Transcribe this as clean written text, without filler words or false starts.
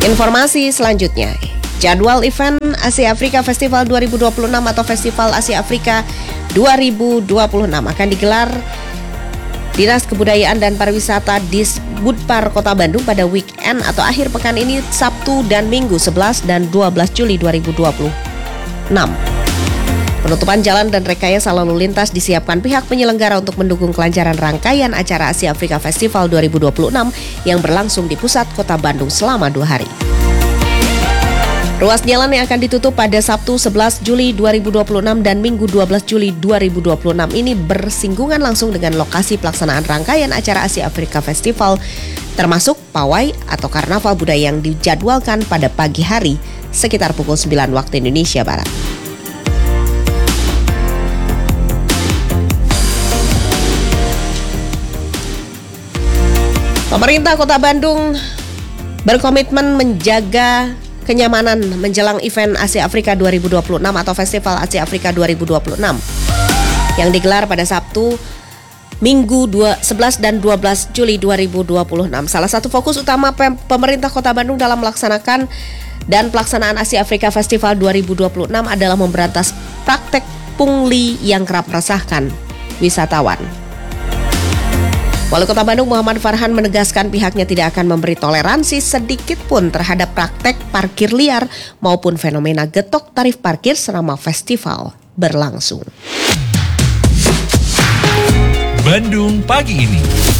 Informasi selanjutnya, jadwal event Asia Afrika Festival 2026 atau Festival Asia Afrika 2026 akan digelar Dinas Kebudayaan dan Pariwisata Disbudpar Kota Bandung pada weekend atau akhir pekan ini Sabtu dan Minggu 11 dan 12 Juli 2026. Penutupan jalan dan rekayasa lalu lintas disiapkan pihak penyelenggara untuk mendukung kelancaran rangkaian acara Asia Afrika Festival 2026 yang berlangsung di pusat kota Bandung selama 2 hari. Ruas jalan yang akan ditutup pada Sabtu 11 Juli 2026 dan Minggu 12 Juli 2026 ini bersinggungan langsung dengan lokasi pelaksanaan rangkaian acara Asia Afrika Festival, termasuk pawai atau karnaval budaya yang dijadwalkan pada pagi hari sekitar pukul 9 waktu Indonesia Barat. Pemerintah Kota Bandung berkomitmen menjaga kenyamanan menjelang event Asia Afrika 2026 atau Festival Asia Afrika 2026 yang digelar pada Sabtu, Minggu 11 dan 12 Juli 2026. Salah satu fokus utama pemerintah Kota Bandung dalam melaksanakan dan pelaksanaan Asia Afrika Festival 2026 adalah memberantas praktek pungli yang kerap meresahkan wisatawan. Wali Kota Bandung Muhammad Farhan menegaskan pihaknya tidak akan memberi toleransi sedikit pun terhadap praktek parkir liar maupun fenomena getok tarif parkir selama festival berlangsung. Bandung Pagi Ini.